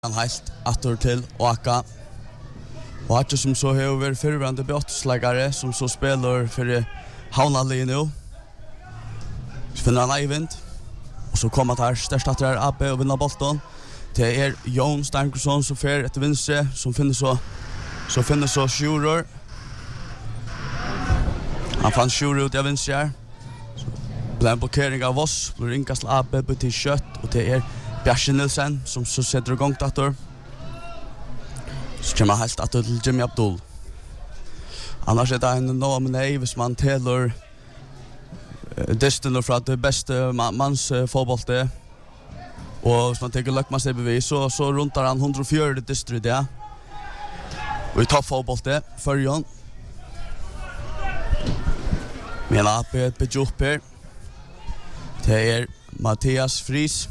Han helt attor til Åka. Og Atje som så har vært fyrværende bjottsleggare som så spiller for Havnalli nå. Så finner han Eivind. Og så kommer han til størst at AB og vinner bolten. Det Jon Steinkursson som fer etter vinstre, som finner så Sjurur. Han fann Sjurur ut av vinstre her. Så blir en blokkering av oss, blir ringas til AB på til kjøtt, og det Bjarke Nilsen som så setter igång dator. Så kommer han helt dator til Jimmy Abdul. Annars det en Noah Menei hvis man teller distiner fra det beste manns fotbollte. Og hvis man tenker løkmast bevis så runtar han 104 dister i det. Og i toppfotbollte førjon. Men AP et bedje opp her. Det Mathias Friis.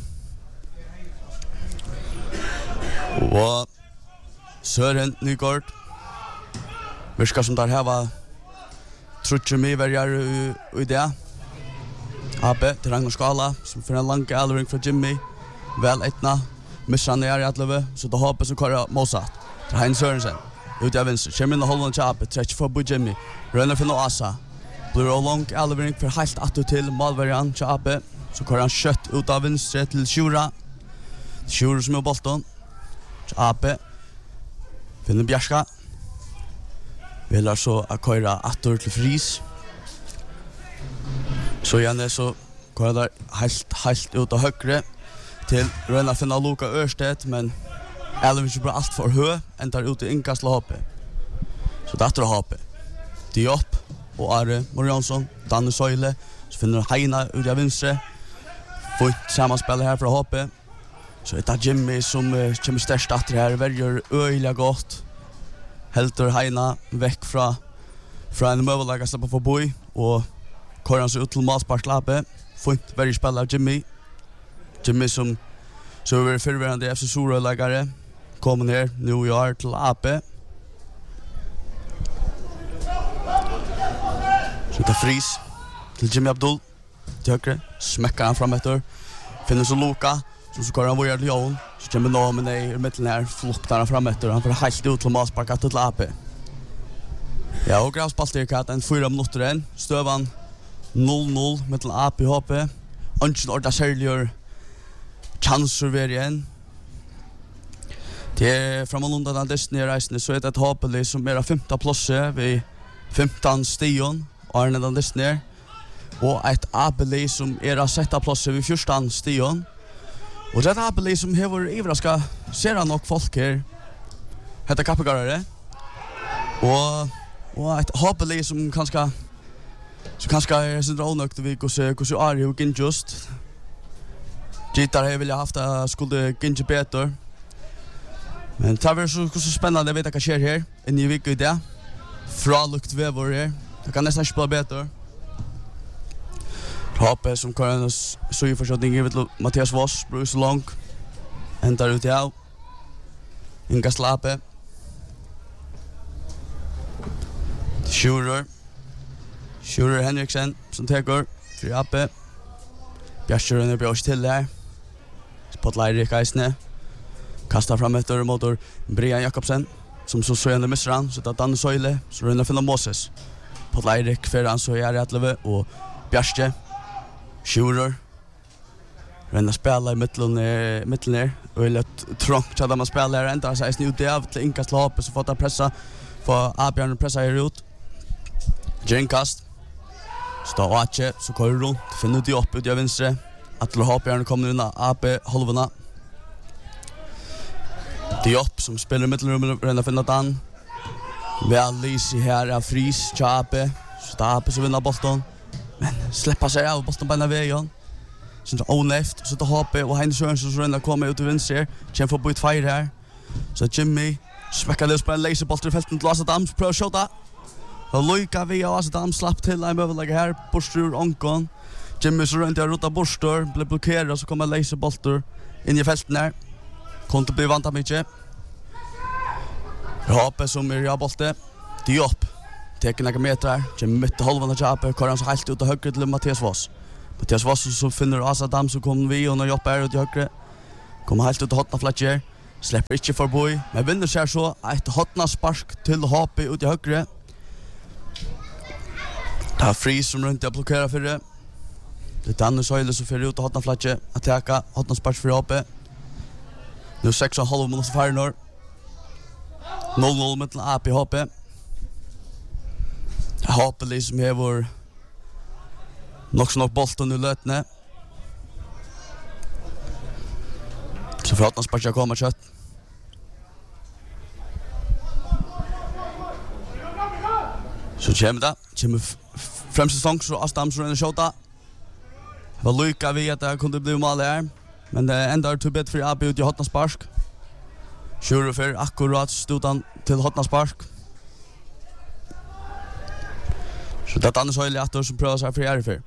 Og Søren Nygård virker som der her var trutje mye verger i det. Abe til Ragnar Skala som får en lang alvering fra Jimmy. Vel etna, misser han i Atleve, så da håper som kører Mozart. Til Hein Sørensen, ut av venstre. Kommer inn og holder han til Abe, trekker for på Jimmy. Rønner for noe Asa. Blir en lang alvering for helt atter til malvergen til Abe. Så kører han kjøtt ut av venstre til Sjura. Sjura som bolten. AB finner Bjarska. Vill så köra attor till Friis. Så igen så går där helt ut av högre till Röna finna Luka Örstedt, men Elvin blir allt för hö ända ut i inkast hoppe. Så dator hoppe. Diop och Are Morjansson, Danne Söyle, så finner Heina ut av venstre. Får sammanspel här för hoppe. Så det Jimmy som kommer størst at det her velger øyelig godt. Helter Heina vekk fra en møvelag å slippe for boi. Og kører han seg ut til målsparklappet. Funnet veldig spill av Jimmy. Jimmy som så er fyrværende FC Sorøy-lagere. Kommer her New York til AP. Så det Friis til Jimmy Abdul. Til høyre. Smekker han frem etter. Finner så Luka. Så går han vågar till Jon. Så kommer Noah Menei i mitten här. Fluktar han fram efter. Han får helt ut till Maspark till AP. Ja, och gravspalt är katt en 4 minuter än. Stövan 0-0 mellan AP och HP. Önchen orda särliga chanser ver igen. Det framåt den Disney reisen så är det ett HP som är 15 plåse vid 15 stion. Arne den Disney. Och ett AP som är 6 plåse vid 14 stion. Og det Abeli som hever ivraska ser han nok folk her. Hetta kappegarare. Og et Abeli som kanskje er sin rånøkt vi hvordan Ari og Ginjust. Gitar har vilja haft at skulle Ginje beter. Men det var så spennende, jeg vet hva skjer her. Inni i vik i det. Fralukt vevor her. Det kan nesten ikke spela beter. Hoppe som kører en søyforskjøtning i Mathias Voss, bror så lang. Hentar ut i av. Inga Slape. Sjurur Henriksen som teker. Fri Appe. Bjarkjøren blir også til her. Spotleirik Eisne. Kastar fram etter motor Brian Jakobsen. Som så søyende misser han. Så det Danne Søyle. Så rundt finner Moses. Spotleirik fer han så i Atleve. Og Bjarkje. Sjurur. Renna spela i mittlen her. Og er litt trångt til at man spiller her. Enda så ut av til inkast til hoppe. Så fått han pressa. For Abjørn pressa her ut. Gjenkast. Stå Atje. Så går det rundt. Finner de opp ut i venstre. Atle Hoppjørn kommer unna AB halvuna. Diop som spiller i mittelrummet. Renna finner Dan. Vel Lisi her av Friis til AB. Så det AB som vinner bolten. Men släppa sig av bollen på den vägen. Så det oneft så det hoppar och Hein Sørensen så ränner kommer ut till vänster. Känner för på ett fire här. Så Jimmy smäcker lös på en laserboll till fältet till Asa Dams pro shota. Och Luka vi och Asa Dams slapp till en överlägg här Borstur Onkon. Jimmy så rent jag rota Borstur blir blockerad så kommer laserbollen in i fältet där. Konto blir vanta mycket. Hoppe som är bolte. Diop. Teker några meter, kommer mitt i halvan av Jappe, kører han så helt ut av høyre til Mathias Voss. Mathias Voss så finner Asa Dam så kommer vi og når Joppe er ut i høyre. Kommer helt ut av hotna fletcher. Släpper inte förbi, men vinner sig så ett hotna spark till HP ut i högre. Det är Fri som runt att blockera för det. Det är Danne Söjle som fyrir ut och hotna flatje att täcka hotna spark för HP. Nu 6,5 minuter för norr. 0-0 mellan AP och HP. HP liksom hever nok bolten i lötne. Så för hotna spark jag kommer kött. Så kommer främst säsong så Astam så en skjuta. Vad lycka vi att det kunde bli mål här, men det ändrar till bättre för AB ut i hotna spark. Kör för akkurat stutan till hotna spark. Så det Anders Højle att som prövar sig för RF.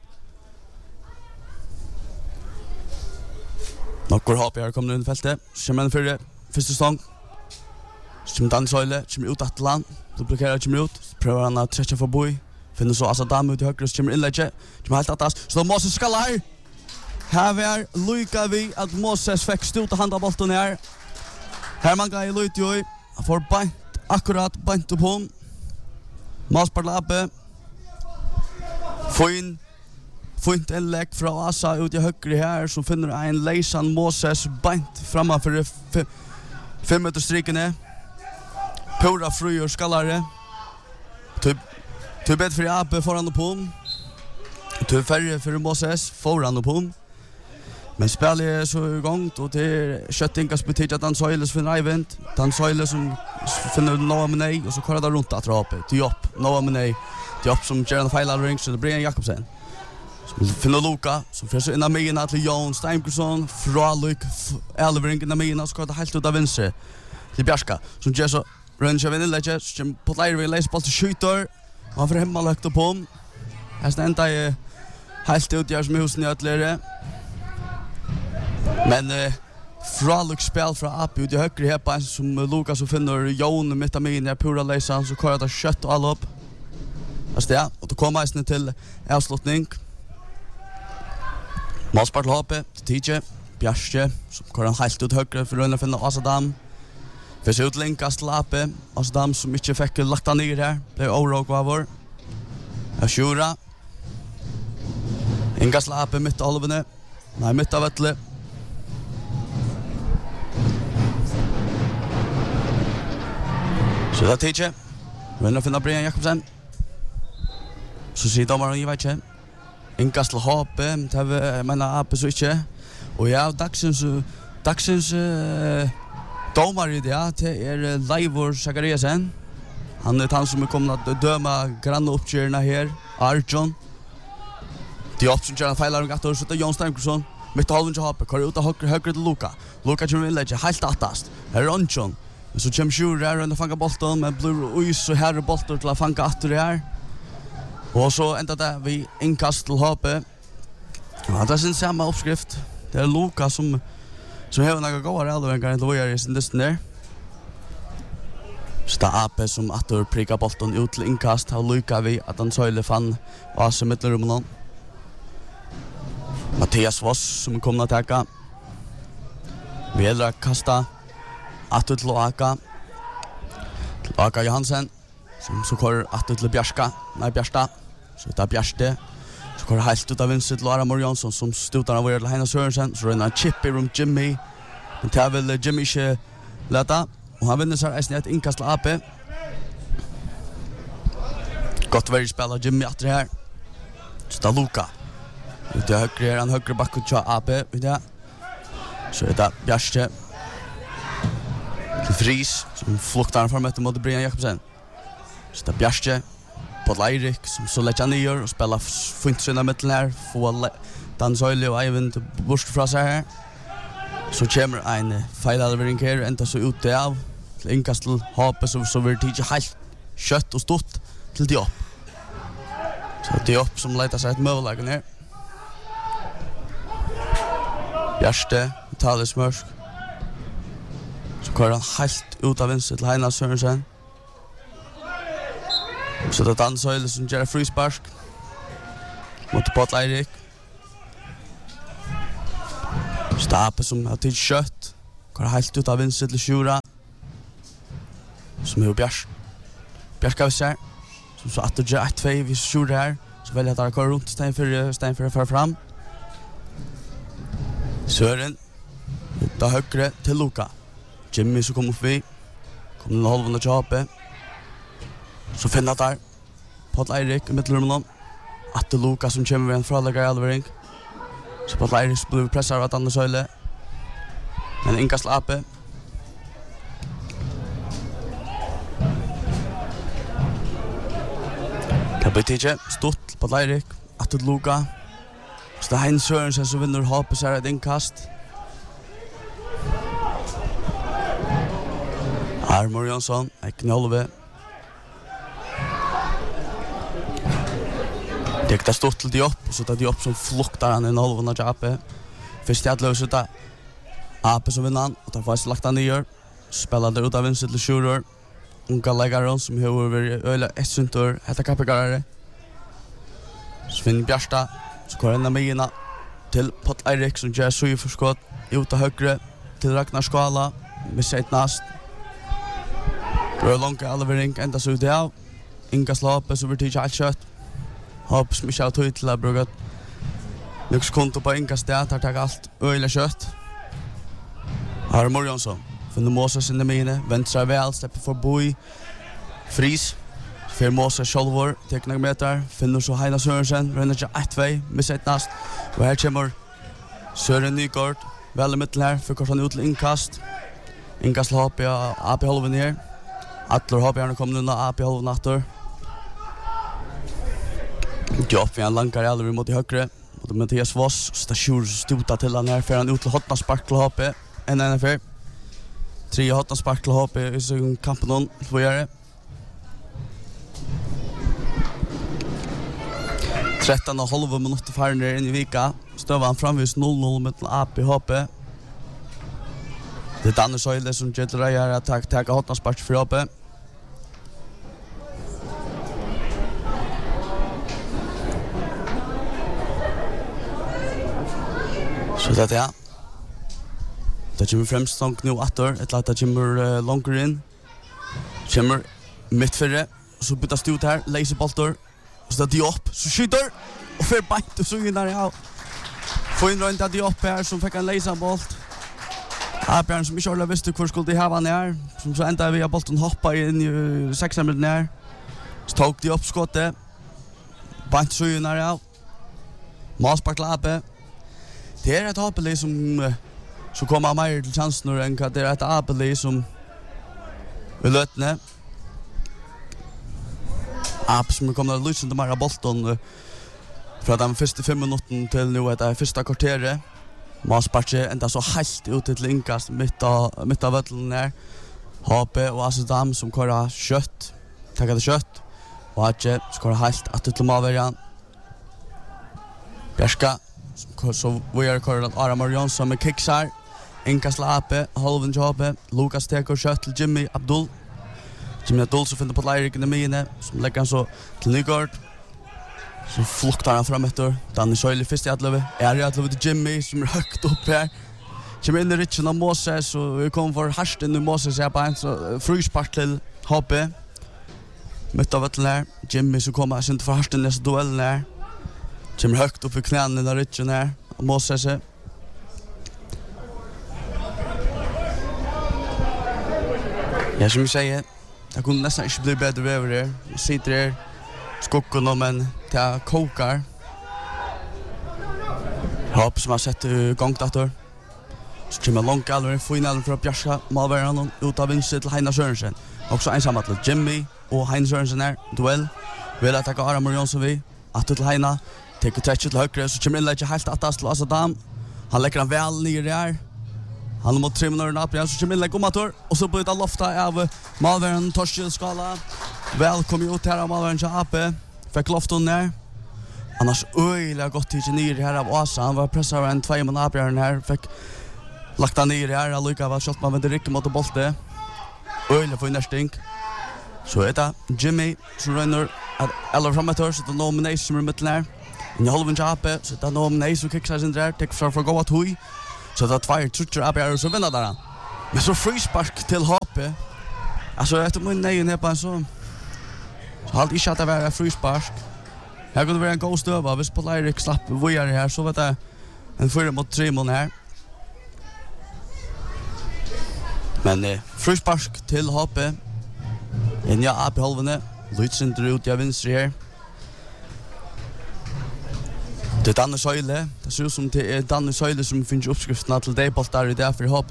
Nokkur HP här kommer in i fältet. Kommer för första säsong. Som Anders Højle kommer ut att land. Då blockerar kommer ut. Prövar han att träcka förbi. Finner så Asadam ut i höger så kommer inlägget. Kommer helt attast. Så då Moses ska här. Här är lycka vi att Moses fick stuta handa bollen här. Herman Gai Lutjoi får akkurat bant upp hon. Masparla Abbe. Fint en lägg från Asa ut i höger här så finner en Leisan Moses bant framför 5 meter striken. Pura fri och skallare. Typ ett för Abbe foran upp hon. Typ färre för Moses foran upp hon. Men spelet är så igång och till köttingas betyder att Dan Søjle finner event. Dan Søjle som finner Noah Menei och så kollar där runt att rape till jobb. Noah Menei till jobb som gör en fejlring så det blir en Jakobsen. Som finner Luka som försöker in i mina till Jon Steinkursson, Fraluk, Elvering in i mina så går det helt ut av vänster till Bjärska som gör så rönns av inlägget som på läger vi läser boll till skjuter. Han får hemma lagt upp om. Här ända är helt ut gör som husen i ytterligare. Men Fraluk spel från AP ut i högre här som Lukas och finner Jon mitt av mina pura läsan så kör det kött och alla upp. Alltså det och då kommer jag till avslutning. Målspart HP till TJ Bjärske som kör han helt ut högre för att finna Asadam. För så utlinkas till AP Asadam som inte fick lagt han ner här. Blev orolig av vår. Ashura. Ingas till AP mitt av halvene. Nej, mitt av vettle. Så det är TJ. Vinner finna Brian Jakobsen. Så sier domaren i vet ikke. Ingas til HP, det mener AP så ikke. Og ja, dagsens domar i det, det Leivor Zachariasen. Han han som kommer att döma grann uppgörna här, Arjon. De option en feilar att så det Jon Steinkursson. Mitt halven till HP, kör ut och höger till Luka. Luka kommer in lägga helt attast. Här är Arjon. Så kommer Sjur där och fånga bollen med blue och så här bollen till att fånga åter där. Och så ända där vi inkast till HP. Ja, det är sin samma uppskrift. Det är Luka som har några goda relevängar till Lojar i sin distan där. Så det är AP som åter prickar bollen ut till inkast. Här lyckar vi att han Søjle fann Asa mittlerummen. Mattias Voss som kommer att täcka. Vi äldre kasta. Åter till Aka. Till Aka Johansen. Som så kör åter till Bjärska. Nej, Bjärsta. Så det är Bjärste. Så går det helt ut av vinst till Aramor Jansson som stutar av till Heina Sørensen. Så renner chip i rum Jimmy. Men det vill Jimmy inte lätta. Och han vinner sig ett inkast till AP. Gott väldigt spelar Jimmy efter det här. Så det är Luka. Ute högre är han högre back och kör AP. Så det är Bjärste. Till Fris som fluktar fram efter mot Brian Jakobsen. Så det är Bjärste. På Leirik som så lägger ner och spelar fint sina mitten här. Får Dan Søjle och Eivind bort från sig här. Så kommer en fejlalvering här. Ända så ut det av. Till inkast till HP så vill det helt kött och stort till Diop. Så Diop som letar sig ett möjlighet här. Bjärste, Talis Smörsk. Så kör han helt ut av vinst till Heina Sørensen. Så det är Dan Søjle som gör frispark mot Pot Eirik. Så det är AP som har till kött. Går helt ut av vinst till Sjura. Som är Bjärska visar. Som så att det är 1-2 vid Sjura här. Så väljer att köra runt Stein för att föra fram. Sören. Utta högre till Luka. Jimmy så kommer upp vid. Kommer den halvan att köpa. Så finner där. Paul Eirik i mittelrummen. Att det Luka som kommer med en fraläggare i Alvering. Så Paul Eirik blir pressad av att Anders Øyle. Men inkast Ape. Det blir tidlig. Stort Paul Eirik. Att det Luka. Så det är Heinz Sørensen som vinner Hape så är ett inkast. Armor Jonsson, Ekken Holve. Det är stort till Diop, och så tar Diop som fluktar han i en halvan av Ape. Först att lösa ut Ape som vinner han, och tar fast lagt han ner. Spelar där ut av vinst till Sjuror. Unga läggaren som har varit öle essuntur, heter Kappegare. Så finner Bjärsta, så går han med ena till Paul Eirik som gör så i förskott. Ut av högre till Ragnar Skala, med sig ett nast. Det är långt Alvering, ända så ut det av. Inga slapet så blir det inte allt kött. Hopp som inte har tog till att bruka lyckas konto på Inga sted, har tagit allt öjla kött. Armor Jonsson, finner Moses in i mine, vänstra väl, släpper för boi. Fris, för Moses självor, tecknar meter, finner så Heina Sørensen, renner till 1-2, missar ett nast. Och här kommer Søren Nygård, väl i mitten här, för kort han ut till inkast. Inkast hopp i AP-halven ner. Atler hopp gärna kommer undan AP-halven attor. Jobb en lankare aldrig mot i högre. Mot Mattias Voss. Stasjur stota till han här. För han ut till hotna sparkla hoppet. En affär. 3 hotna sparkla hoppet i sin kampen någon. Två göra. 13,5 minuter färre in i vika. Stövar han framvis 0-0 med AP hoppet. Det är Anders Øyle som gör reier att ta hotna spark för hoppet. Så det är det. Det kommer främst långt nu attor. Ett lag det kommer långt in. Kommer mittfyrre. Så bytas det ut här. Läser boltor. Så det är Diop. Så skjuter. Och för bant och så in där ja. Får in runt Diop här som fick en läsarbolt. Abjörn som inte alla visste hur skulle de ha ner. Som så ända via bolten hoppa in i 6 minuter ner. Så tog Diop skottet. Bant så in där ja. Masparklappe. Det är ett Apeli som kommer mer till chansen än det är ett Apeli som vill lötna. App som kommer att lysa till Mara Bolton från de första 5 minuterna till nu är det första kvarteret. Masparche ända så helt ut till inkast mitt av vötlen där. HP och Asadam som köra kött. Tackade kött. Och Atje skora helt att till Maverian. Bjärska så vi är körat Armor Jonsson med kicksar. Inkast Ape, halven Jobe, Lukas teker kött till Jimmy Abdul. Jimmy Abdul så finner på Eirik i mine som lägger han så till Nygård. Så fluktar han fram efter. Danny Øyle först i Adlöve. Är i Adlöve till Jimmy som är högt upp här. Kommer in i ritchen av Moses och vi kommer för harsten nu Moses är på en så fryspark till HP. Mitt av vattnet här. Jimmy så kommer han inte för harsten nästa duellen här. Kommer högt upp i knäna i den ritchen här. Och Moses är. Ja, som jag säger. Det kunde nästan inte bli bättre över det. Vi sitter här. Skocken men det kokar. Hopp som har sett gångdator. Så kommer långt allvar i finalen för att Bjärska Malvärden ut av vinst till Heina Sørensen. Också ensamma till Jimmy och Heina Sørensen här. Duell. Vill attacka Armor Jonsson vi. Att till Heina. Teker touch till högre så kommer inlägget helt attast till Asadam. Han lägger han väl ner där. Han mot 3 minuter upp igen så kommer inlägg om ator. Och så bryter lofta av Malvärden Torskild skala. Välkommen ut här av Malvärden till AP. Fick lofton ner. Annars öjliga gott till ner här av Asa. Han var pressad av en 2 minuter upp här. Fick lagt han ner här. Allika var kört man vänder riktigt mot bollen. Öjliga för nästing. Så är det Jimmy som ränner eller framåt så det nomination som är mitten här. I halven Jape så det nomination som kickar sin där. Tek för gå att hui. Så det 2 trutcher upp här så vinner där. Men så frispark till HP. Alltså efter min nej ner på en så halt inte att det var frispark. Här kunde vara en god stöva. Hvis Polarik slapp vågar här så vet jag en 4-3 här. Men frispark till HP. En ja AP halvene. Lutsen ut jag vänster här. Det är Danne Söyle. Det ser ut som det är Danne Söyle som finns uppskrifterna till det bollar i det för HP.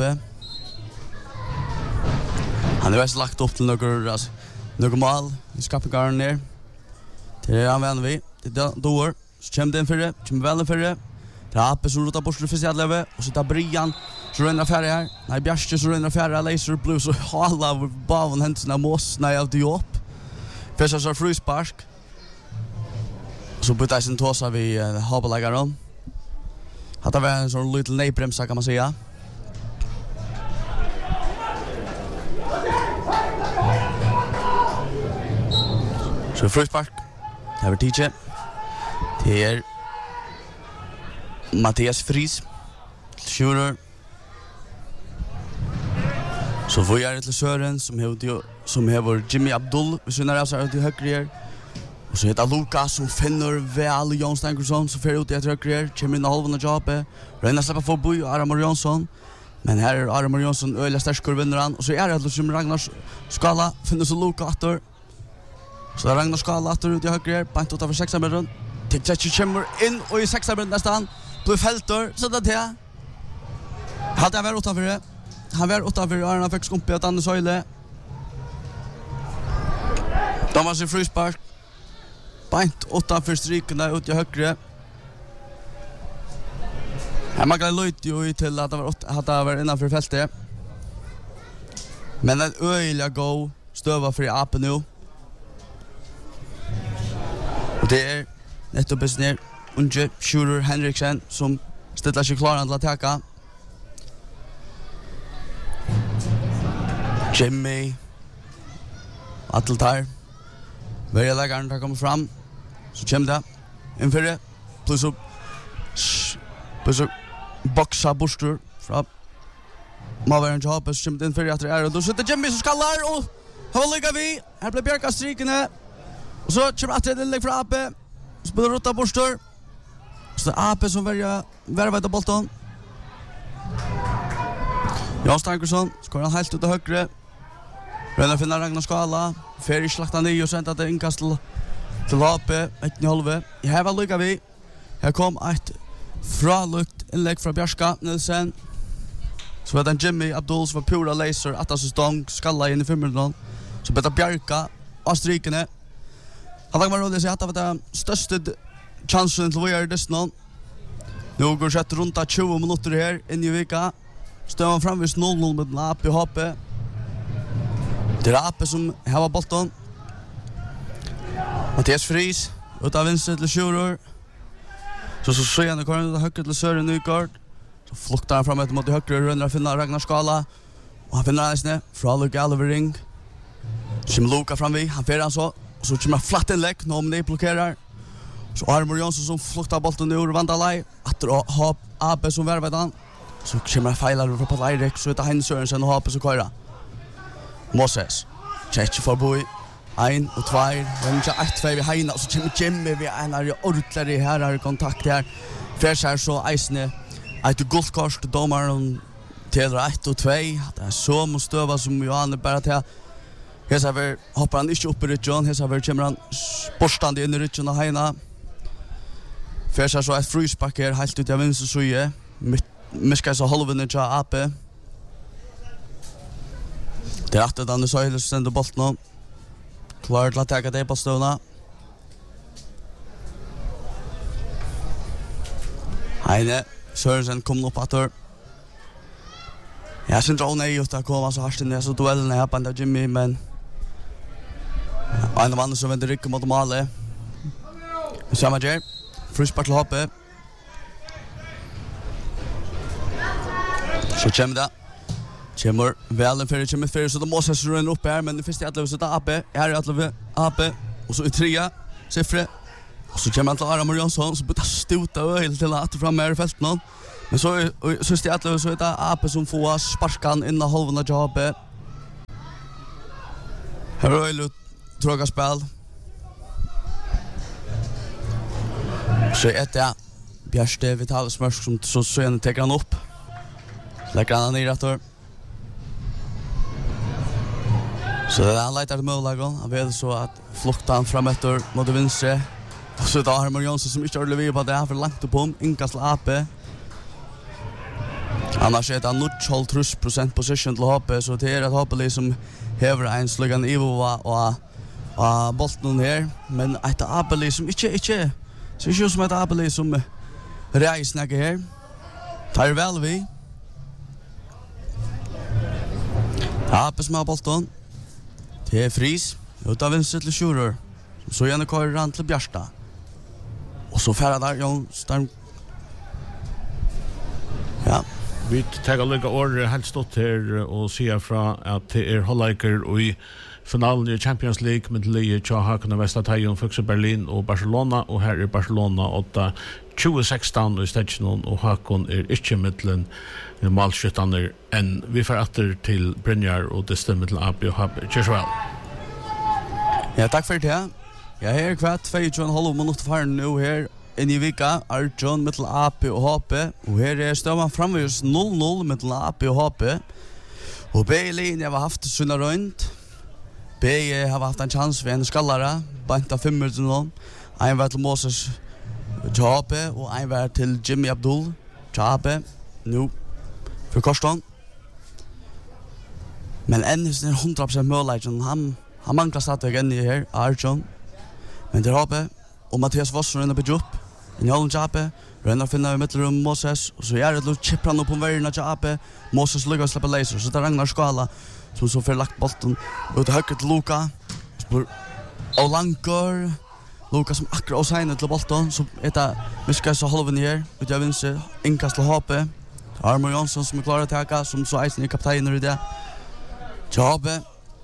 Han är lagt upp till några mål i skapgården där. Det är han vänner vi. Det är då så kommer den förre, kommer väl förre. Det är AP som rotar bort för sig leve och så tar Brian så ränner färre här. Nej Bjärste så ränner färre laser blue så alla baven händerna mås när jag det upp. För så frispark. Så på det sen tåsar vi habelagar om. Hade var en sån liten nejbremsa kan man säga. Så frispark. Det här var det är Mattias Fries. Shooter. Så får jag till Sören som har Jimmy Abdul. Vi synar av sig till högre. Och så heter Lukas som finner väl Jon Stankersson som fer ut i ett högre. Kommer in i halvan av jobbet. Röjna släppa förbi Aramor Jonsson. Men här är Aramor Jonsson öjliga stärskor vinner han. Och så är det som Ragnar Skala finner så Luka åter. Så där Ragnar Skala åter ut i högre. Bant utanför 6-metern. Tick kommer in och i 6-metern nästan. Blir fältor. Så det är hade han varit utanför det. Han var utanför Arna fick skumpa åt Danne Söyle. Thomas i frispark. Bant utanför striken där ut i högre. Här man kan löjt ju till att det var innanför fältet. Men en öjliga go stöva för AP nu. Och det är nettopp ner Unge Shooter Henriksen som ställer sig klar att attacka. Jimmy Atteltar. Varje lägaren där kommer fram. Så kommer det inför det. Plus upp boxa Buster från Maveren Jobb så kommer det inför att det är och då sitter Jimmy som skallar och har lycka vi. Här blir Björka strikene. Och så kommer att det lägger från AP. Spelar rota Buster. Så det är AP som värvar bollen. Jon Stankersson skorar han helt ut till högre. Rönnar finner Ragnar Skala. Färg slaktar ner och sända det inkast till AP. 1,5. Här var lycka vi. Här kom ett fralukt inlägg från Bjärska Nilsen. Så var den Jimmy Abdul som var pura laser. Att alltså stång skalla in i 5-minuten. Så betar Bjärka av strikene. Han var roligt att säga att det var den största chansen till att göra det snart. Nu går det runt 20 minuter här in i veckan. Stövar framvis 0-0 med AP och HP. Det är AP som har bollen. Mattias Fries utav vänster till Shooter. Så ser han kommer höger till Sören Nygård. Så fluktar han framåt mot höger rundar finna Ragnar Skala. Och han finner nästan Fralur Galvering. Som Luka framvid, han fer han så. Och så kommer flatt inlägg, någon det blockerar. Så Armor Jonsson som fluktar bollen ur Vandalaj. Att ha AP som värvar han. Så kommer fejlar över på Leirik. Så heter Heinz Sørensen och AP som köra. Moses. Check för boy. 1 och 2. Men inte 1-2 vid Heina. Och så kommer Jimmy vid en här ordentligt här har kontakt här. Färs här så Eisne. Ett guldkors till domaren till 1 och 2. Det är så mot stöva som Johan bara till. Här så vi hoppar han inte upp i rytchen. Här så vi kommer han borstande in i rytchen av Heina. Färs här så ett fryspack här helt ut av vänster suje. Miskar så halvvinner till AP. Det är att Danne Söyle sänder bollen. Klar till att ta det på ståna. Heine Sørensen kom upp att jag syns att nej just att komma så hårt in i så duellen här på den Jimmy men en man som vänder ryggen mot målet. Samma grej. Frispark till HP. Så kommer det. Kommer väl en för så då måste jag runda upp här men det finns att så AP. Här är AP och så i 3 siffror. Och så kommer han till Aramor Jonsson så börjar stota öl till att fram med fältet någon. Men så är det att så är det Ape som får sparkan innan halvan av jobbet. Här är det tråkiga spel. Så är det Bjärste Vital Smörsk som så sen tar han upp. Lägger han ner rätt. Så det han letar till mållägen. Han vet så att flukta han framåt mot vänster. Och så där har Armor Jonsson som inte håller vid på det här för långt upp om. Inkast Ape. Annars är det 0,5% position till Hape. Så det är ett Hape som häver en sluggande Ivo och bolten här. Men ett Ape som inte så är det som ett Ape som reisnäcker här. Tar väl vi. Ape som har bolten. Det är Fris. Utav vänster till Schurer. Så gärna kör han till Bjärsta. Och så färra där Jon Starm. Ja. Vi tar lika år helt stått här och ser från att det är hållläker och i finalen i Champions League med Lee Chahaken och Västra Tajon Fuxer Berlin och Barcelona och här är Barcelona 8 2016 i stationen och Hakon är inte mittlen målskyttarna än vi får åter till Brynjar och det stämmer till AB och Haber. Cheers well. Ja, tack för det. Jag är kvart 2,5 minuter för nu här i vecka Arjon mittel AP och HP och här är stämman framvis 0-0 mittel AP och HP. Och Bailey har haft sina runt. Bailey har haft en chans vid en skallare, banta 5 minuter nu. En var till Moses Chape och en var till Jimmy Abdul Chape nu för Korston. Men än är det 100% mållägen. Han manglar stadig än i här, Arjon. Men det är Hape och Mattias Voss renner på jobb. I Holland Chape, renner finna i mittrum Moses. Och så är det lite chippran upp på världen av Chape. Moses lyckas släppa laser. Så det är Ragnar Skala som så får lagt bollen ut till höger till Luka. Och Lankor. Luka som akkurat och signet till bollen. Så är det Miska så halven här. Ut av vinster. Inkast till Hape. Armor Jonsson som är klar att täcka. Som så eisen i kapteiner i det. Chape.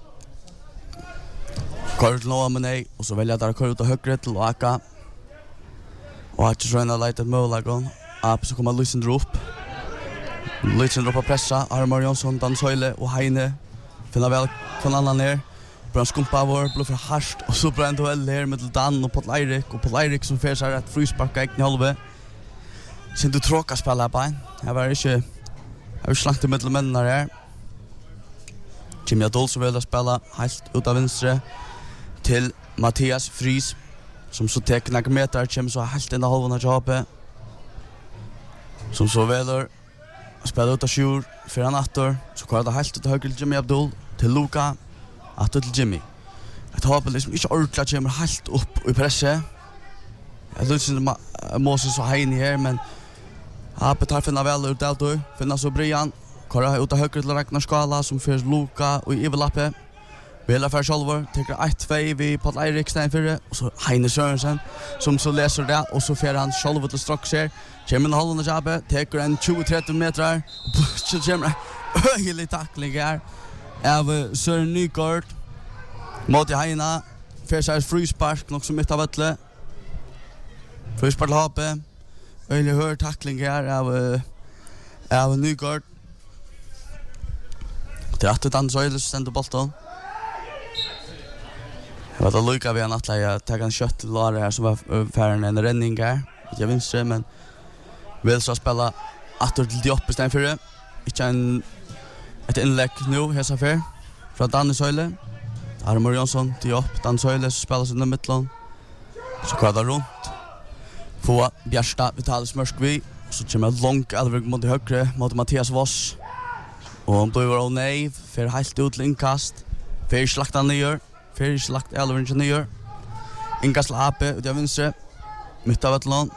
Kör till Noah Mané och så väljer där kör ut och högre till Aka. Och att träna lite mållägen. Ape så kommer Lysen upp. Lysen upp och pressa. Armor Jonsson, Dan Söyle och Heine. Finna väl från annan ner. Bra skumpa vår, blir för harst. Och så blir en duell här med Dan och Paul Eirik. Och Paul Eirik som färsar ett frysparka i halve. Sen du tråkar spela på en. Jag var inte slankt i mittelmännen här. Jimmy Adol så vill spela helt ut av venstre. Till Mattias Fries som så tar några meter kommer så helt in i halvan av jobbet som så väljer spela ut av Sjur för han åter så kör det helt ut av höger till Jimmy Abdul till Luka åter till Jimmy ett hopp liksom inte ordentligt kommer helt upp i presse jag lyssnar Moses så Heine här men Ape tar finna väl ut där finna så Brian kör ut av höger till Ragnar Skala som för Luka och Ivelappe Vela för Självor tar 1-2 vid Paul Eirik Steinfyrre och så Heine Sørensen som så läser det och så får han själv till strax här. Kommer hållande jabbe, tar en 20-30 meter och så kommer öjlig tackling här av Søren Nygård mot Heine. Färsars fryspark nog som mitt av vettle. Fryspark Hape. Öjlig hör tackling här av Nygård. Det är Dan Söyle ständer bollen. Jag vet att Luka vi har nattliga ta en kött till Lara här som var färren en räddning här. Jag vinster men vill så spela åter till Diop istället för det. Inte ett inlägg nu här så för från Dan Söyle. Armor Jonsson Diop Dan Söyle spelar sig i mitten. Så kvar runt. Få Bjärsta Vital Smörskvi så kommer långt Alvig mot högre mot Mattias Voss. Och om då var nej för helt ut inkast. För slakta ner. För slakt Alvig Engineer. Inkast Ape ut av vänster. Mitt av Atlant.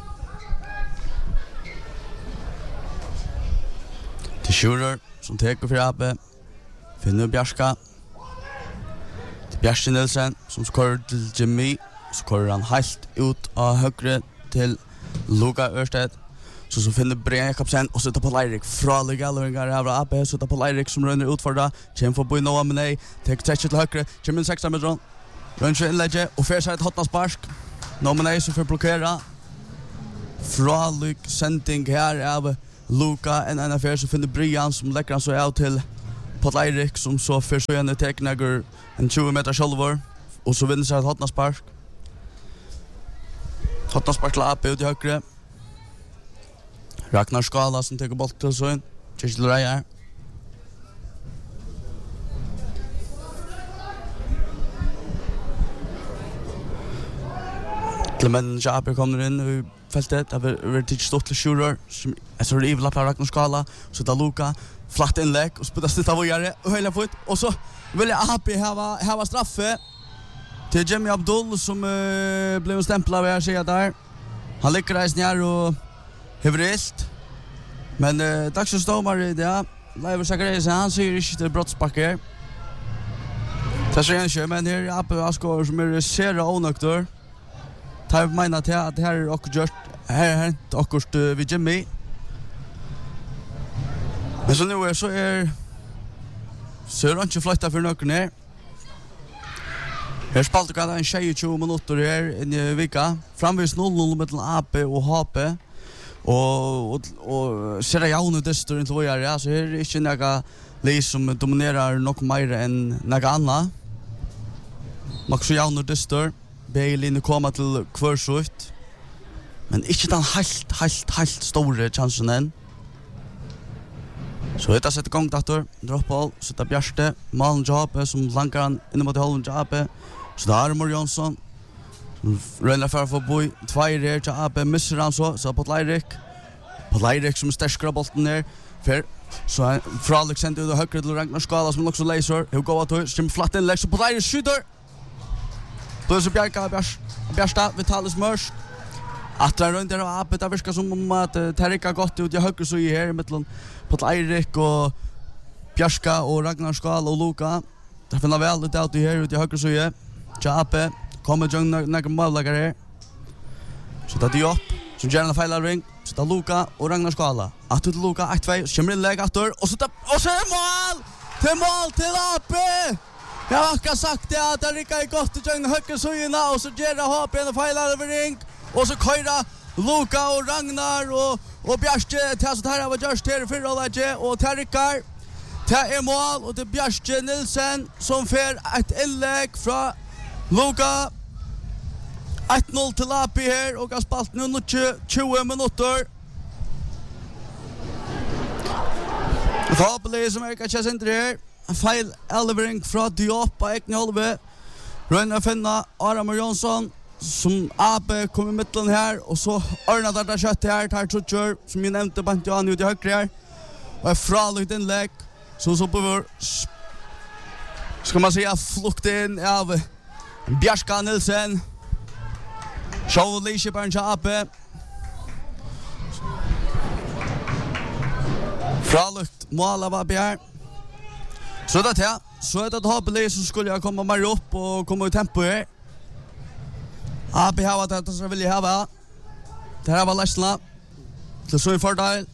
Till Schurer som teker för Ape. Finner Bjärska. Till Bjärste Nilsen som skår till Jimmy. Så kör han helt ut av högre till Luka Ørsted. Så finner Brian Jakobsen och så tar på Eirik fra Ligalvingar av AP så tar på Eirik som rönner ut för det. Kjem får bo i Noah Mané. Tek tretch till högre. Kjem in 6 meter. Rönner inlägge och färsar ett hotna spark. Noah Mané så får blockera. fralig sending här av Luka en affär så finner Brian som lägger han så out till Paul Eirik som så för så en tekniker en 20 meter självor och så vinner sig ett hotnaspark. Hotnaspark till AP ut i högre. Ragnar Skala som tar boll till så in. Till Reyer. Men Jaber kommer in i fältet. Det har tidigt stått till Schurer. Så är det Ivla på Ragnar Skala. Så där Luka. Flatt inlägg och spelar sitt av vidare. Och höjla fot. Och så vill jag AP hava straffe. Till Jimmy Abdul som blev stämplad vid här där. Han lyckades ner och hevrilt. Men dagsens domare ja, Lever Zacharias han säger inte till brottsbacker. Det säger han inte, men här är Appe Askor som ser onöktor. Tar menar till att det här är och just här akkurat vid Jimmy. Men så nu så han inte flytta för någon ner. Här spaltar kan en 22 minuter här i vecka. Framvis 0-0 mellan AP och HP. Och ser jag nu det står inte vad jag är så här är inte några lag som dominerar något mer än några andra. Max så jag nu det står Bailey komma till kvarsut. Men inte den helt stora chansen än. Så det sätter igång dator, droppball, sätter Bjärste, Malen Jabe som lankar han inne mot hållen Jabe. Så där är Mor Jonsson. Rönnar för att få boi, tvær her til Abe, misser han så på Leirik. På Leirik som sterskere av bolten her. Så Fralik sender ut av høyre til Ragnar Skala som også leiser. Hun går av tog, så kommer flatt innlegg, så på Leirik skyter. Plutselig Bjærstad, Vitalis Mørsk. Atra rundt her av Abe, det virker som om at Terrik har gått ut i høyre så i her, i midtelen på Leirik og Bjærska og Ragnar Skala og Luka. Det finner vel ut av her ut i høyre så i her. Til Abe. Kommer John några målläggare här. Så det är upp. Som gärna feilar ring. Så det Luka och Ragnar Skala. Att ut Luka 1-2. Så kommer inlägg åter och så är mål! Till mål till AP! Jag har sagt det att det rycker gott till John höger söjorna och så ger det HP en feilar över ring. Och så köra Luka och Ragnar och Bjärste till så här var just här för Rollaje och Terikar. Det är mål och det Bjärste Nilsen som får ett inlägg från Luka 1-0 till AP här och har spalt nu 20 minuter. Fabele som är kanske inte här. En fel elvering från Diop på egna halve. Rönnar finna Aramor Jonsson som AP kommer i mitten här och så Örna där kött här tar toucher som jag nämnde på Jan ut i höger här. Och fraligt inlägg så på vår ska man säga flukt in av Bjärska Nilsen. Show Lisha Barnchape. Fralukt mål av Bjär. Så det här. Så det Habele så skulle jag komma mer upp och komma i tempo här. AB har det så vill jag ha. Det här var Lesna. Det så i fördel.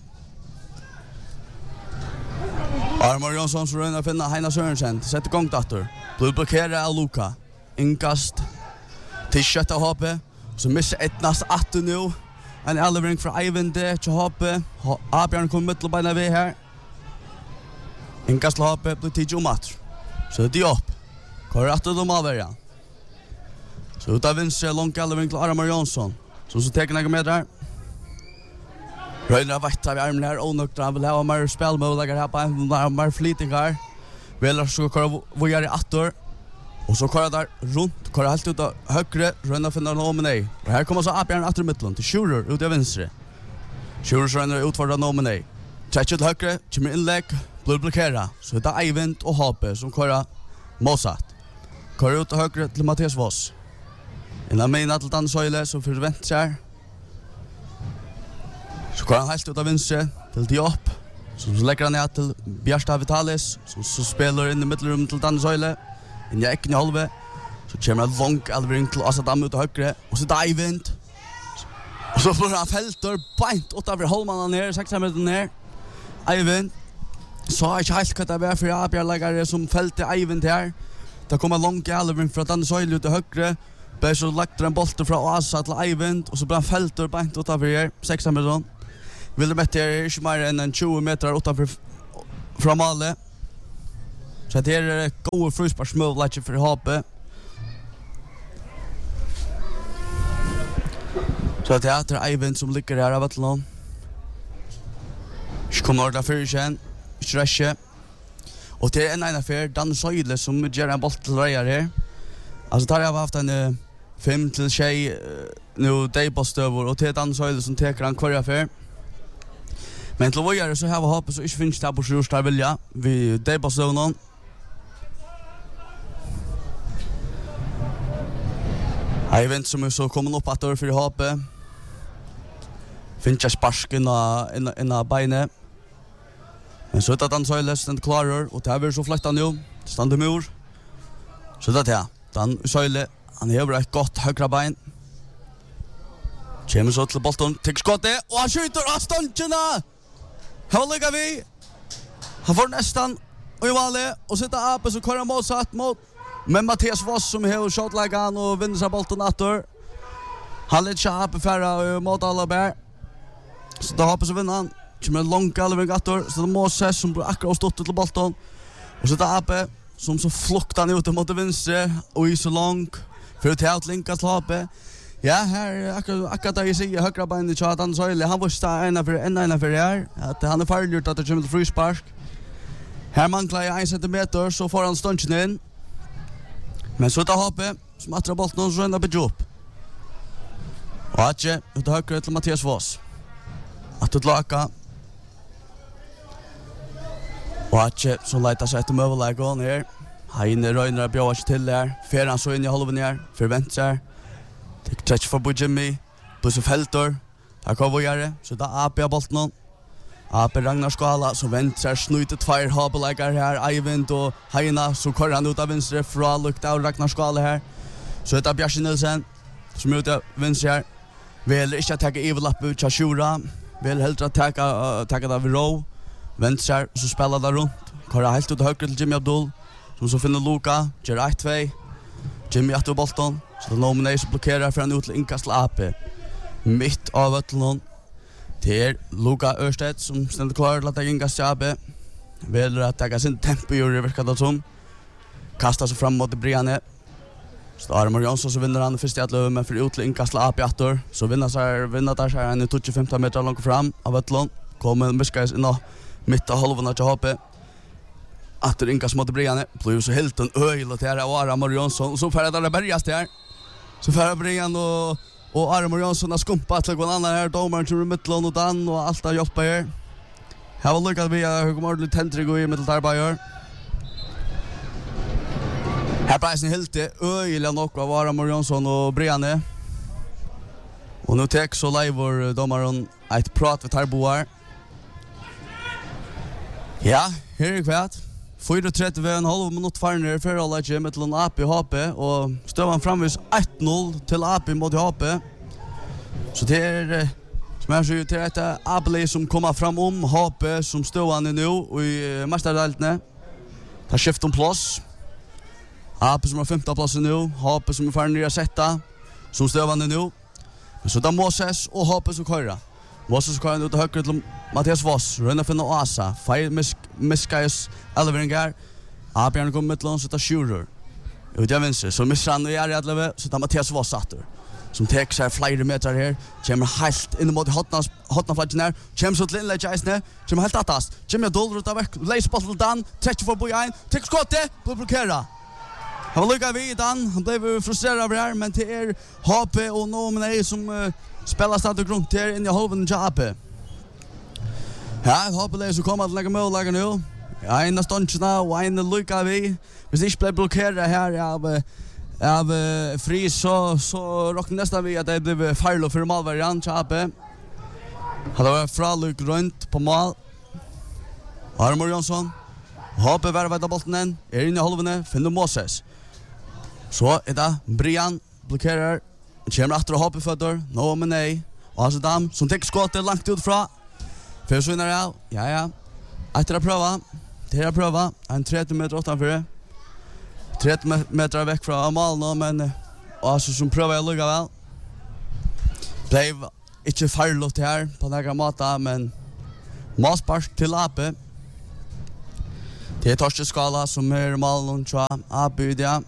Armor Jonsson så rönnar finna Heina Sørensen. Sätter igång dator. Blodblockera av Luka. Inkast till kötta HP. Så missar ett nästa 8 nu. En elvering från Eivind till HP. Abjörn kommer mittelbeina vid här. Inkast till HP blir 10 match. Så det är upp. Kvar att de avvärja. Så utav vänster långt elvering till Armor Jonsson. Så tar några meter. Röjnar vattnar vid armen här. Onökta han vill ha mer spelmål. Här på en mer flytingar. Vill så kvar vågar i 8. Och så kör där runt, kör helt ut av högre, rönnar finna Nominee. Och här kommer så Abjärn efter mitten till Schurer ut av vänster. Schurer rönnar utfordrar Nominee. Träcker till högre, kommer inlägg, blir blockera. Så det är Eivind och HP som kör Mosat. Kör ut av högre till Mattias Voss. Innan mina till Dan Söjle så förväntar sig. Så kör han helt ut av vänster till Diop. Så lägger han ner till Bjärsta Vitalis. Så spelar in i mittelrummet till Dan Söjle. In jag ekne halve så kommer en lång elvering till Asadam ut av högre och så Eivind och så får han fälter bant åt över Holman ner 6 meter ner Eivind så har jag helt kat över för Abjärläggare som fälte Eivind här. Det kommer en lång elvering från Dan Söjle ut av högre Blev så lagt en bolt fra Asa til Eivind, og så ble han felt og beint utenfor her, 6 meter. Ville mette her ikke mer enn 20 meter utenfor fra Male. Så det er gode frusparsmøvletter for Hape. Så det er Eivind som ligger her av Vettelån. Ikke kommer ordentlig for igjen, ikke reske. Og det er en affär, Dan Søyle som gjør en bolt til reier her. Altså der har vi haft en 5 til 6 nu deigballstøver, og det er Dan Søyle som teker han hver affär. Men til å gjøre så har vi håpet så ikke finnes det på sjurs der vilja, vi deigballstøvene. Eivind som er så kommet opp at det er for håpet. Finnes jeg sparsken innan beinet. Men så er det Dan Søyle stendt klarer, og det er vi så flekta nu, stand i mur. Så det er det. Dan Søyle, han hever et godt høyre bein. Kjemer så til bolten, tek skottet, og han skyter av ståndkjene! Her ligger vi. Han får nesten og i vanlig, og sitter Ape som kører motsatt mot. Men Mathias Voss som hever shotleggen og vinner seg bolten etter. Han litt ikke Ape færre mot Allaberg. Så da Ape så vinner han. Kommer en lång galving etter, så det er Moses som blir akkurat stått til bolten. Og så det er Ape som så flukter han ut mot venstre, og i så lång, for å ta ut linka til Ape. Ja, her akkurat da jeg sier høyre beinet til Dan Søyle, han var stått en for her, at han er farliggjort at det kommer til fryspark. Her mangler jeg 1 centimeter, så får han ståndsen inn. Men så er det Ape som atrer bolten, og så ender på jobb. Og Atje, ut til høyre til Mathias Voss. Atje til Laka. Og Atje som leiter seg etter møveleggen her. Heine røyner bjør ikke til der. Fer han så inn i halven her, forventer seg. Det trekker for Jimmy, plutselig felter. Der kommer vi gjøre, så det er Ape av bolten. Ape Ragnar Skala, som venter snutet 2 habelegger her. Eivind og Heina, så kører han ut av venstre fra lukt av Ragnar Skala her. Så er det Bjarke Nilsen, som er ut av venstre her. Vil ikke takke Ivelappe ut av Sjura. Vil heller takke det ved Rå. Venstre, så spiller det rundt. Kører helt ut av høyre til Jimmy Abdul, som så finner Luka, gjør 1-2. Jimmy etter bolten, så det er noen som blokkerer for han ut til innkast til Ape. Midt av Vettelån. Det er Luka Ørstedt som stender klar til at jeg innkast til Ape. Veler at jeg har sin tempo i virket det som. Kastar seg fram mot Brianne. Så det er Armor Jonsson som vinner han først i atløven, men for ut til innkast til Ape etter. Så vinner der seg han i 25 meter langt fram av Vettelån. Kommer Miskais inn og midt av halvene til Ape. Atter innkast mot Brianne. Blir så helt en øyel til her av Armor Jonsson. Og så får det bergast her. Så får Brianne og Armor Jonsson har skumpet til noen annen her. Domeren kommer i Midtland og Dan og alt har hjulpet her. Her var lykket vi har kommet ordentlig tentrig i Middeltarbeier. Her preisen helt det øyelig nok av Armor Jonsson og Brianne. Og nå tek så leiver domeren et prat ved Tarboer. Ja, her er kvart. 34 ved en halv minutt farner forholdet ikke mellom Ape og HP, og støvann framvis 1-0 til Ape mot HP. Så det er, som jeg sier, til et Ape som kommer fram om HP som støvann nå i mesterdeltene. Det skifter plass. Ape som har 5. plass nå, HP som er farner i setta, som støvann nå. Men så det er Moses og HP som kører. Moses kører ut til høyre til Mathias Voss, rønner finne Asa, feir Miskais elveringer. Abjørn kommer mitt lån, så tar Sjurur. Ut av venstre, så misser han og gjør i elve, så tar Mathias Voss atter. Som tek seg flere meter her, kommer helt inn mot hotnafladjen her, kommer så til innlegg eisene, kommer helt attast. Jimmy Abdul rutt av vekk, leiser på til Dan, trekker for boi ein, tek skottet, blir blokkeret. Han var lykket vi i Dan, han ble frustreret over her, men til HP og noen som spelar stadig rundt her inn i halven til Ape. Ja, jeg håper det som kommer til å legge mållegger nå. En av ståndsene og en lykker vi. Hvis det ikke ble blokkeret her av Fri, så råkner nesten vi at det ble feil og for målverjan til Ape. Det var fralyk rundt på mål. Armor Jonsson. Håper vervet av bolten den. Inn i halvene, finner Moses. Så er det Brian blokkerer. Kommer etter å hoppe føtter, nå med nei. Og altså Dam, som tek skottet langt ut fra. Først vinner jeg, ja. Etter å prøve, en 30 meter utenfor. 30 meter vekk fra mål nå, men Alltså som prövar jag lugga väl. Blev inte farligt här på några måta, men målspark till Ape. Det är Torsten Skala som är målen tror jag. Ape det.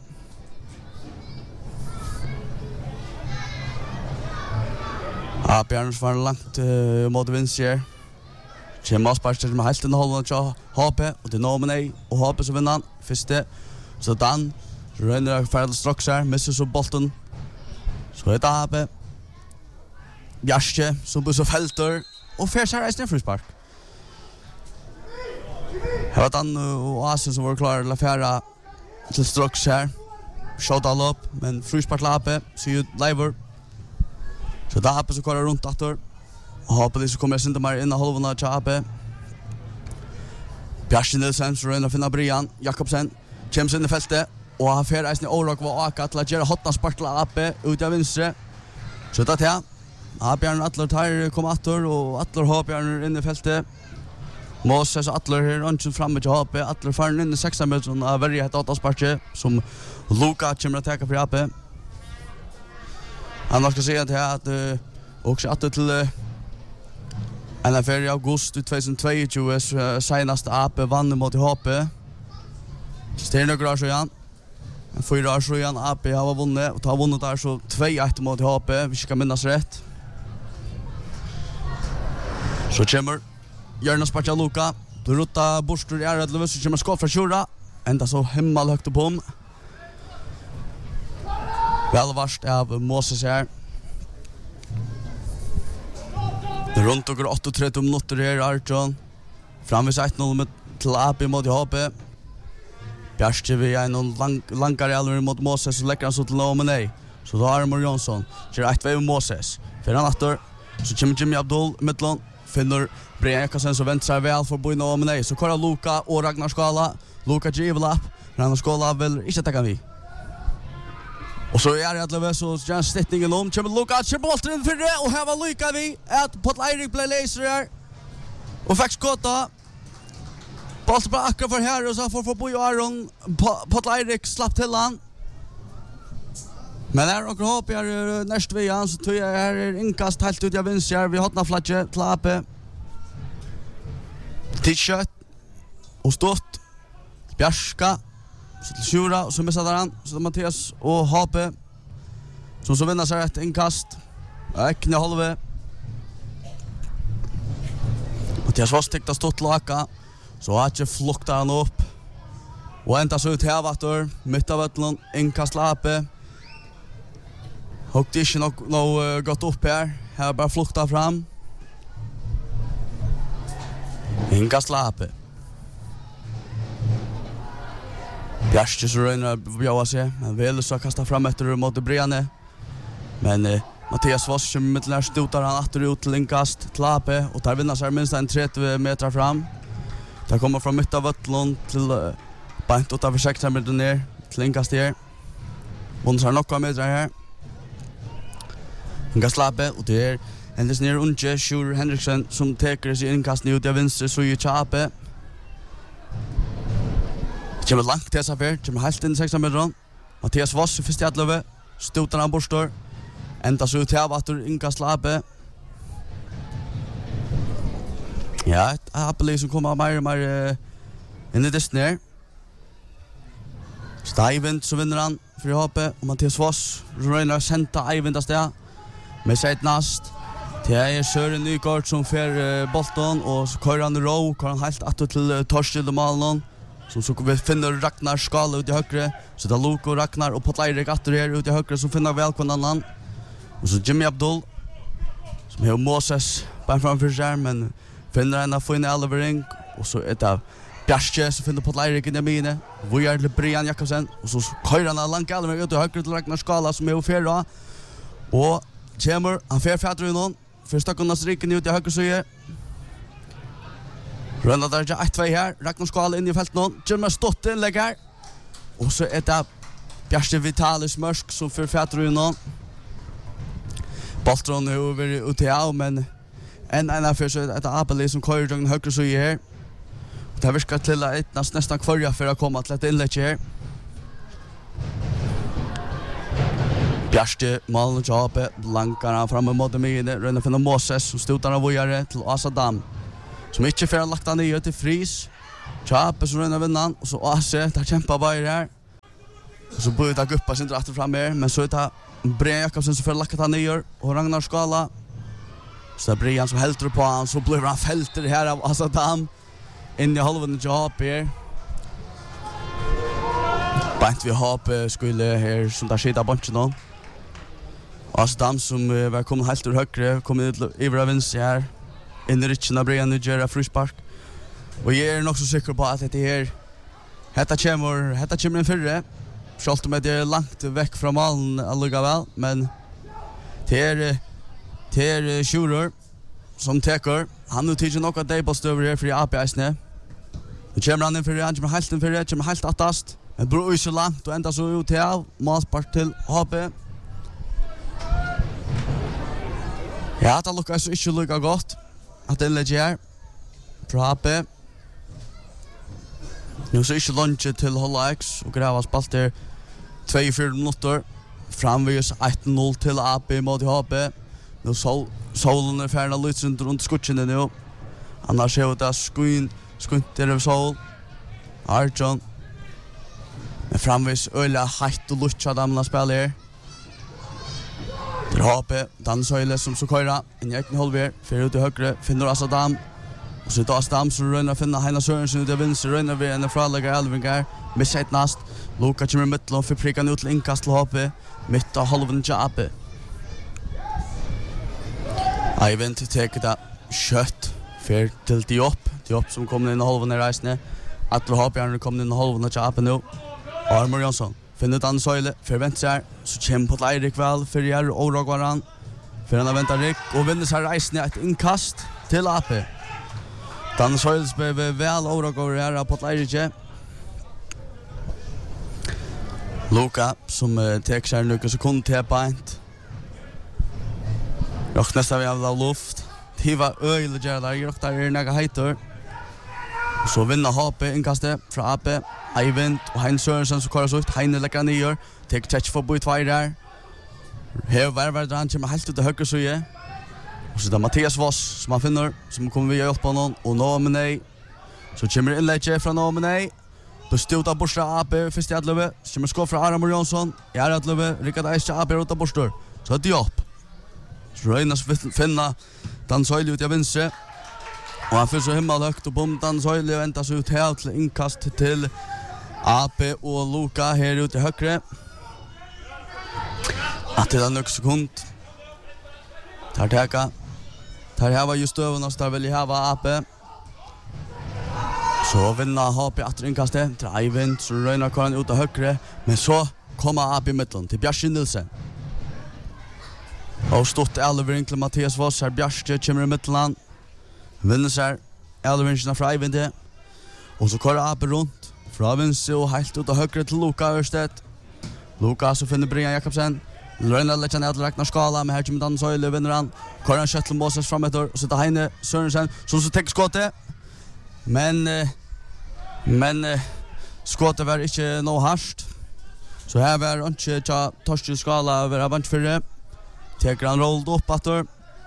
Ape är var långt mot vänster. Kommer målspark till med helt den hållen tror HP och det Nominee och HP så vinner han första. Så Dan renner färd strax här, missar så bollen. Så det Ape. Bjarke som bussar fälter och färsar resten frispark. Här var Dan och Asen som var klar att färra till strax här. Shot all upp, men frispark Ape så ju lever. Så där Ape så kollar runt åter. Och hoppas det så kommer inte mer in i halvan till Ape. Bjarke Nilsen så renner finna Brian Jakobsen. Kommer in i fältet och han färdar resten Årock var Aka till att göra hotna spark till Ape ut av vänster. Så det här. Abjörn Atler tar kom åter och Atler Habjörn in i fältet. Moses Atler här runt framme till HP. Atler far in i 6 meter av varje ett återspark som Luka kommer att ta för Ape. Han ska säga att också att till NFL i augusti 2022 senaste Ape vann mot HP. Stenor Grasho igen. 4 år sedan Ape har vunnit och har vunnit där så 2-1 mot HP. Vi ska minnas rätt. Så kommer Jörnas Sparta Luka. Du rutta Borstor i Ärredlöv så kommer skott från Tjura. Ända så himmelhögt upp om. Välvarst av Moses här. Runt och 8-30 minuter här Arjon. Framvis 1-0 till Ape mot HP. Bjarke vi en långare eller mot Moses och lägger han så till Nominee. Så då har Armor Jonsson. Kör 1-2 Moses. För han åter. Så kommer Jimmy Abdul mittlån. Finner Brian Jakobsen så väntar sig väl för Boy Nominee. Så kollar Luka och Ragnar Skala. Luka Givlap. Ragnar Skala vill inte ta vi. Och så är det att Leve så Jan Stittingen om. Kommer Luka. Kommer bollen för det. Och här var Luka vi. Att Potla Eirik blev laser här. Och fick skotta. Bollen bara akkurat för här. Och så får Boy och Aron. Potla Eirik slapp till han. Men här och hopp är näst vi han så tror jag är inkast helt ut av vänster. Vi har några flatje till Ape. T-shirt och stort. Bjarska så till Sjura och så missar han så Mattias och Hape som så vinner sig ett inkast. Ekne halve. Mattias Voss täckte stort laka så har inte fluktat han upp. Och ända så ut här vatter mitt av ötlen inkast Ape. Och det är nog gått upp här. Här bara flukta fram. Inga slape. Bjarke så röjnar bjöa sig. Han vill så kasta fram efter mot Brianne. Men Mattias Voss kommer med till när stotar han åter ut till inkast till Ape. Och där vinner sig minst en 30 meter fram. Där kommer från mitt av Vötlund till bant utanför 6 meter ner till inkast här. Vinner sig några meter här. Han kan slappe och det är hennes ner unge Sjur Henriksen som teker sig inkastning ut av vänster så ju Chape. Det kommer långt till sig kommer helt in 6 meter. Mattias Voss i första Adlöve stotar han Borstor. Ända så ut här att inkast slappe. Ja, ett Apple som kommer mer och mer in i det ner. Steivind så vinner han för Hape och Mattias Voss röjnar sänta Eivind av sted. Med seit nast. Det är Søren Nygård som fer bolton och så kör han row, kör han helt att till Torskild och Malnon. Som så vi finner Ragnar Skala ut i högre. Så det Luka och Ragnar och Potla Eirik Atter här ut i högre som finner välkomna annan. Och så Jimmy Abdul som har Moses bara framför sig men finner en av finna Elvering och så ett av Bjarke som finner Potla Eirik in i mine. Vi är till Brian Jakobsen och så kör han långt Elvering ut i högre till Ragnar Skala som är färra. Och Chamber, han fer fætter i noen. Første kunnas riken ut i høyre søye. Rønna der ikke 1-2 her. Ragnar Skala inn i felt noen. Chamber stått innlegg her. Og så er det Bjarke Vitalis Mørsk som fer fætter i noen. Boltron er over ut i av, men en av fyrir så er det Apeli som kører den høyre søye her. Det virker til at etnast nesten kvarja for å komme til et innlegg her. Bjärste Malin Chape blankar fram mot mig rönna för Moses som stotar av vågare till Asadam som inte får lagt han ner till Fris Chape som rönna vinnan och så Ase där kämpar bara här och så börjar det guppa sin rätt fram här men så är det Brian Jakobsen som får lagt han ner och Ragnar Skala så där Brian som hälter på han så blir han fälter här av Asadam in i halvan Chape Bant vi Hape skulle här som där skita bunchen då Asdam som var kommit helt ur högre kom ut över vänster här in i richen av Brian Nigeria frispark och jag är nog så säker på att detta kommer en förre skalt med det långt veck från målen alliga väl men det är Schurer som täcker han nu tycker nog att det på stöver här för APSne nu kommer han in för han kommer helt attast men bror så långt och ända så ut till målspark till HP. Ja, det lukkar så ikke lukka godt at innlegge her fra HP. Nu så ikke lunge til Hollex og Grava spalter 2-4 minutter. Framvis 1-0 til AP mot HP. Nu solen ferdig lyset rundt skutjene nu. Annars er det skunt sol. Arjon. Men framvis øyla heitt og lutja damla spiller her. Til HP, Dan Søyle som så køyra inn i egen halvver, fyrir ut i høyre, finner Asadam. Og så er det Asadam som røyner finna Heina Sørensen ut i venstre, røyner vi en fralegger Elvingar, missa et nast. Luka kommer i midtelen, fyrir prikken ut til innkast til HP, midt av halven til AP. Eivind teker det kjøtt, fyrir til Diop som kommer inn i halven i reisene. Atle HP er kommer inn i halven til AP nå. Armor Jansson. Finner ut Dan Søyle, forventer seg, så kommer på Eirik vel, for jeg er overragvaran. For han har ventet Rik, og vinner seg reisende et innkast til AP. Dan Søyle spør vel overragvaran her på Eirik. Luka, som teker seg noen sekunder til beint. Rokk nesten vi av luft. De var øyelig gjerne der, rokk der noen heiter. Så vinner HP innkastet fra AP. Eivind og Hein Sørensen som kører ut. Heine legger nyer. Tek touch for bort tvær der. Her verver han kommer helt ut til høyre søye. Og så det er Mathias Voss som han finner, som kommer via hjelp på noen. Og Nomenei. Så kommer innlegget fra Nomenei. Bestod av Borstra AP først i Adløve. Så kommer skål fra Aramor Jonsson. I Adløve. Rikard Eistje AP ut av Borstor. Så det er opp. Så Røynes finner Dan Søyle ut i venstre. Og han fyrir så himmelhøgt og bomdan Søyle og enda så ut her til innkast til AP og Luka her ute i høyre. At det er nok sekund. Tar teka. Tar heva just øvende, så tar vel i heva AP. Så vinner HP etter innkastet til Eivind, så røyner karen ut av høyre. Men så kommer AP i midten til Bjarski Nilsen. Og stått elvering til Mathias Voss her. Bjarski kommer i midtland. Vinner seg elveringsene fra Eivind. Og så kører AP rundt. Fra venstre og helt ut av høyre til Luka Ørstedt. Luka så finner Brian Jakobsen. Røyner legger ned til Ragnar Skala, men her kommer Dan Søyle, vinner han. Kører han Kjøttel Moses frem etter, og så tar Heine Sørensen, som så tenker skåtet. Men skåtet var ikke noe hardt. Så her var han ikke Torsten Skala over av vantfyrre. Teker han rollet opp etter.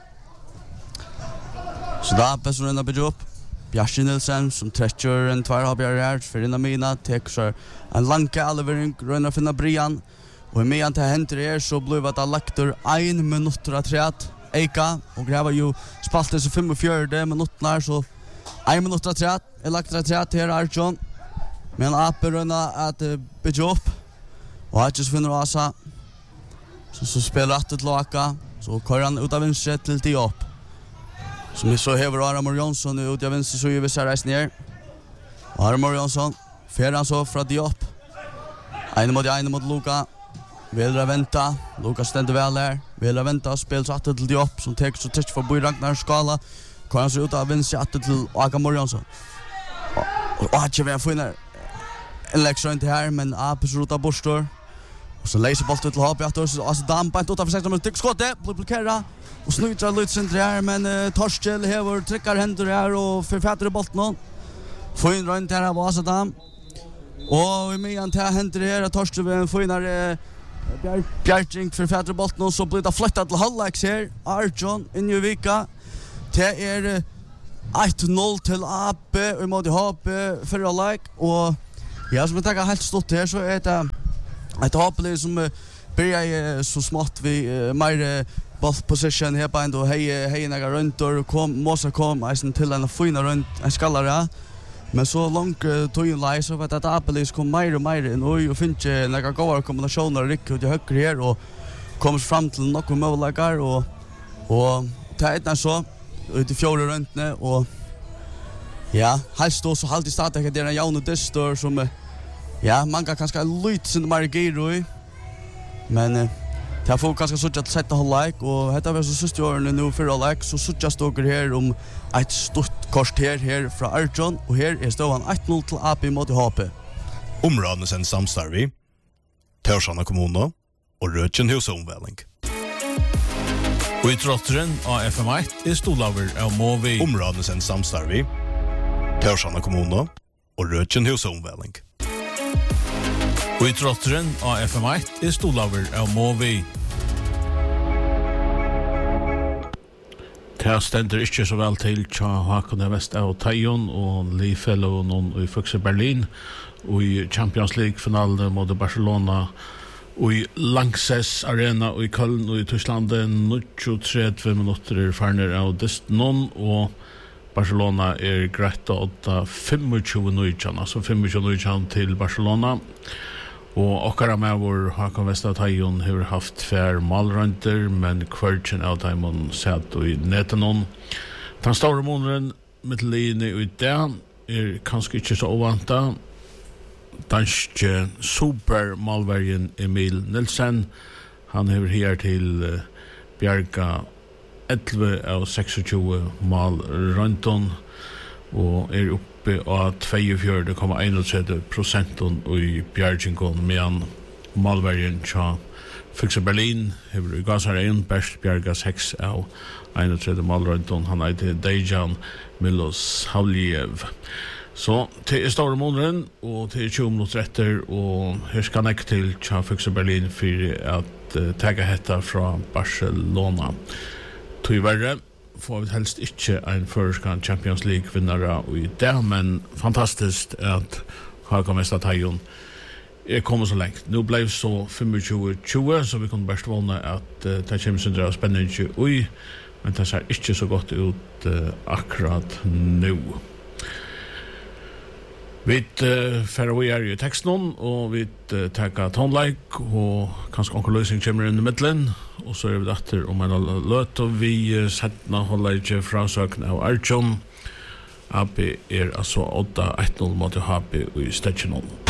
Så da er best å røyne bygge opp. Bjarski Nilsen som trekker en tverrhavbjør her for innan mina, teker seg en lanke alvering, røyner å finne Brian. Og i medan til henter her så blir det lagter 1 minutt og 3 Eika, og det var jo spalt til 45 minutter her, så 1 minutt og 3 er lagt 3 til Arjon. Men AP røyner at bygge opp, og Arjon finner Asa, så spiller Atte til Laka, så kører han ut av venstre til Diop. Som vi så hever Aramor Jonsson ut av venstre, så gjør vi seg reis ned. Aramor Jonsson, fer han så fra Diop. 1 mot Luka. Vill vänta. Lukas ständer väl där. Vill vänta, spelar så att till Diop som tar så touch för Boy Ragnar Skala. Kan han så ut av vänster att till Aga Morjansson. Och att jag finner en läxa inte här, men absolut av Borstor. Och så läser bollen till HP att så alltså dampa inte utanför 16 minuter skottet blockera och snutar lite centrar, men Torskel häver trycker händer här och förfätter bollen. Får in runt här av Asadam. Och i medan till händer här att Torskel finner Bjarking för Fäderbolten och så blir det flyttat till halvleik här. Arjon in i vika. Det är 1-0 till AB och mot HP för halvleik och ja, som jag tänker helt stort här så är det ett HP som börjar så smått vi mer ball position här på ändå hej några runt och Mosa kom isen till en fina runt en skallare. Men så långt tog ju live så att Apelis kom mer och mer in och finns några goda kombinationer riktigt till höger här och kommer fram till några målläggar och det så ut i fjärde rundan och ja, helst då så halt i starten det är en Jan och Destor som ja, man kan kanske lite sin Margiro men det får ganska så att sätta halvlek och detta var så sista åren nu för halvlek så just åker här ett stort kort här från Arjon och här är ståvan 1-0 till AP mot HP. Områdene sen samstarvi, Torshavn kommune og Rødjen husomvæling. Og i trotteren av FM1 er stolaver av Movi. Områdene sen samstarvi, Torshavn kommune og Rødjen husomvæling. Og i trotteren av FM1 er stolaver av Movi. Det stender ikke så vel til tja Hakon Vest av Tajon og Lifellow og i Fuxe Berlin og i Champions League-finalen mot Barcelona og i Lanxess Arena og i Köln og i Tyskland 23 minutter farner av Destnon og Barcelona greit å 25-9, altså 25-9 til Barcelona. Og okkara med vår Hakon Vestad Tajon har haft fær malrønter, men kvartjen av Taimon satt i netenon. Den store måneden mitteline ut det kanskje ikke så ovanta. Danske supermalvergen Emil Nilsen, han har her til Bjarga 11 av 26 malrønton, og uppe av 42,31% i Bjargingon, medan malvergen tja Fuxe Berlin hever i Gazarein best Bjarga 6 av 31 malrønton, han til Dejan Milos Havliev. Så til store måneden, og til 20 minutter etter, og her skal jeg til tja Fuxe Berlin for at tagga hetta fra Barcelona. Tyverre får vi helst ikke en førskan Champions League-vinnare i det, men fantastiskt at Hakon Vestad Tajon kommet så lengt. Nå ble så 25-20, så vi kunne bare vågne at det kommer syndere spennende ui, men det ser ikke så godt ut akkurat nå. Vi færre vi i teksten, og vi tager tonelike, og kanskje onkel løsning kommer inn i midtelen, og så vi etter om en løt, og vi setter holder ikke fra søken av Arjon. AB altså 8-1-0 mot HP i Stetjenon.